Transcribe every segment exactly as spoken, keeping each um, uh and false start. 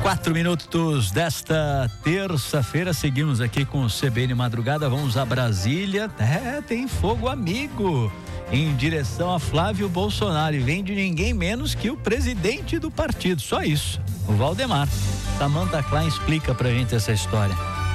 Quatro minutos desta terça-feira, seguimos aqui com o C B N Madrugada, vamos a Brasília. É, tem fogo amigo em direção a Flávio Bolsonaro e vem de ninguém menos que o presidente do partido, só isso, o Valdemar. Samantha Klein explica pra gente essa história.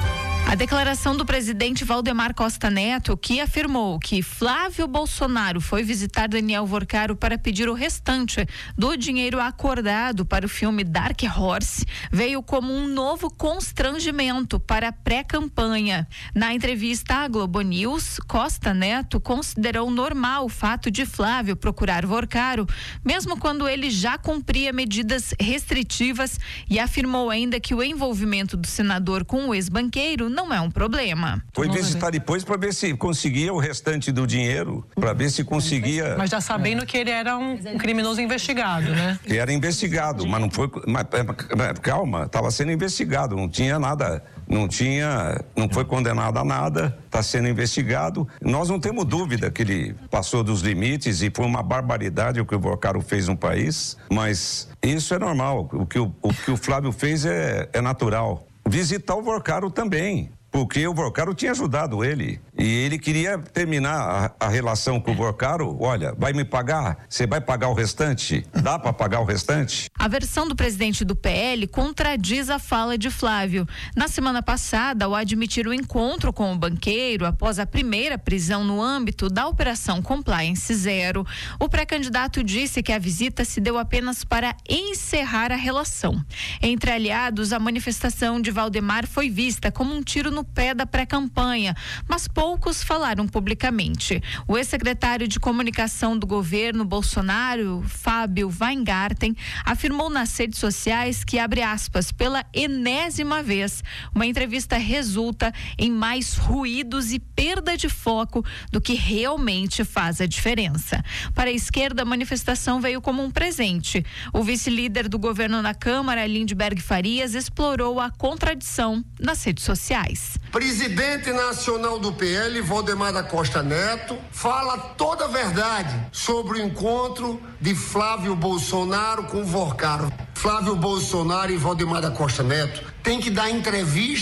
A declaração do presidente Valdemar Costa Neto, que afirmou que Flávio Bolsonaro foi visitar Daniel Vorcaro para pedir o restante do dinheiro acordado para o filme Dark Horse, veio como um novo constrangimento para a pré-campanha. Na entrevista à Globo News, Costa Neto considerou normal o fato de Flávio procurar Vorcaro, mesmo quando ele já cumpria medidas restritivas, e afirmou ainda que o envolvimento do senador com o ex-banqueiro não é um problema. Foi visitar depois para ver se conseguia o restante do dinheiro, para ver se conseguia. Mas já sabendo que ele era um criminoso investigado, né? Que era investigado, mas não foi. Mas, calma, estava sendo investigado, não tinha nada, não tinha, não foi condenado a nada, está sendo investigado. Nós não temos dúvida que ele passou dos limites e foi uma barbaridade o que o Vorcaro fez no país, mas isso é normal. O que o, o, que o Flávio fez é, é natural. Visitar o Vorcaro também, porque o Vorcaro tinha ajudado ele e ele queria terminar a, a relação com o Vorcaro. Olha, vai me pagar? Você vai pagar o restante? Dá para pagar o restante? A versão do presidente do P L contradiz a fala de Flávio. Na semana passada, ao admitir o encontro com o banqueiro após a primeira prisão no âmbito da Operação Compliance Zero, o pré-candidato disse que a visita se deu apenas para encerrar a relação. Entre aliados, a manifestação de Valdemar foi vista como um tiro no pé da pré-campanha, mas poucos falaram publicamente. O ex-secretário de comunicação do governo Bolsonaro, Fábio Weingarten, afirmou nas redes sociais que, abre aspas, pela enésima vez, uma entrevista resulta em mais ruídos e perda de foco do que realmente faz a diferença. Para a esquerda, a manifestação veio como um presente. O vice-líder do governo na Câmara, Lindbergh Farias, explorou a contradição nas redes sociais. Presidente nacional do P L, Valdemar da Costa Neto, fala toda a verdade sobre o encontro de Flávio Bolsonaro com o Vorcaro. Flávio Bolsonaro e Valdemar da Costa Neto têm que dar entrevista